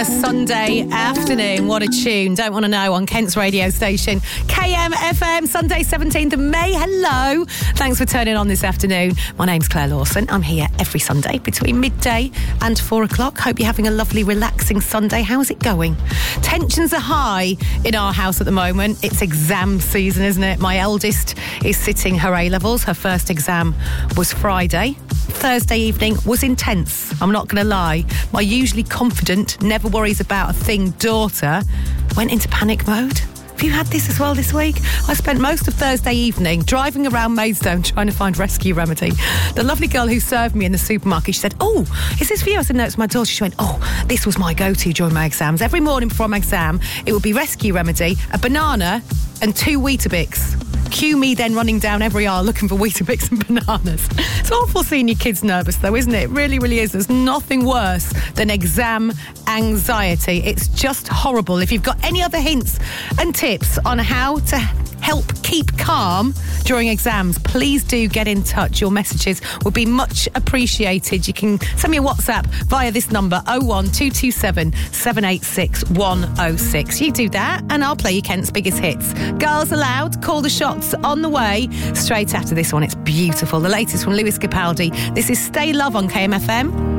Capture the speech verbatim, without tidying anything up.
A Sunday afternoon, what a tune. Don't want to know on Kent's radio station. K M F M, Sunday seventeenth of May. Hello. Thanks for turning on this afternoon. My name's Claire Lawson. I'm here every Sunday between midday and four o'clock. Hope you're having a lovely, relaxing Sunday. How's it going? Tensions are high in our house at the moment. It's exam season, isn't it? My eldest is sitting her A-levels. Her first exam was Friday. Thursday evening was intense. I'm not going to lie. My usually confident, never worries about a thing daughter went into panic mode. Have you had this as well this week? I spent most of Thursday evening driving around Maidstone trying to find Rescue Remedy. The lovely girl who served me in the supermarket, she said, "Oh, is this for you?" I said, "No, it's my daughter." She went, "Oh, this was my go-to during my exams. Every morning before my exam, it would be Rescue Remedy, a banana and two Weetabix." Cue me then running down every aisle looking for Weetabix and bananas. It's awful seeing your kids nervous though, isn't it? It really, really is. There's nothing worse than exam anxiety. It's just horrible. If you've got any other hints and tips on how to help keep calm during exams, please do get in touch. Your messages would be much appreciated. You can send me a WhatsApp via this number, oh one two two seven, seven eight six, one oh six. You do that and I'll play you Kent's biggest hits. Girls Aloud, Call the Shots on the way straight after this one. It's beautiful. The latest from Lewis Capaldi. This is Stay Love on K M F M.